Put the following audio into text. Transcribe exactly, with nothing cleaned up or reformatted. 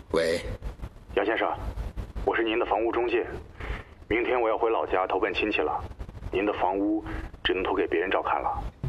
喂， 杨先生，我是您的房屋中介，明天我要回老家投奔亲戚了，您的房屋只能投给别人照看了。